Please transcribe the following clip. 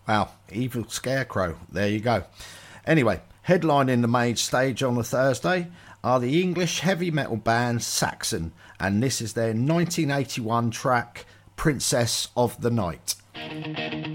Wow, Evil Scarecrow. There you go. Anyway, headlining the main stage on the Thursday are the English heavy metal band Saxon, and this is their 1981 track, Princess of the Night.